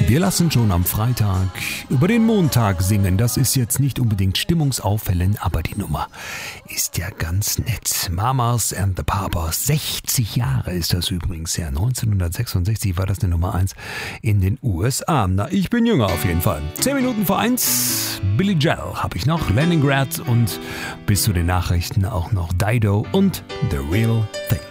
Wir lassen schon am Freitag über den Montag singen. Das ist jetzt nicht unbedingt stimmungsauffällend, aber die Nummer ist ja ganz nett. Mamas and the Papas, 60 Jahre ist das übrigens her. 1966 war das eine Nummer 1 in den USA. Na, ich bin jünger auf jeden Fall. 10 Minuten vor 1, Billy Joel habe ich noch, Leningrad und bis zu den Nachrichten auch noch Dido und The Real Thing.